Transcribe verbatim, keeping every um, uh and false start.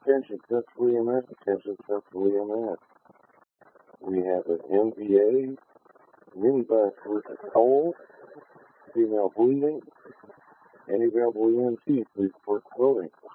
Attention, Test William S. Attention, Test William S. We have an M V A, minibus versus cold, female bleeding, any available E M T, please report clothing.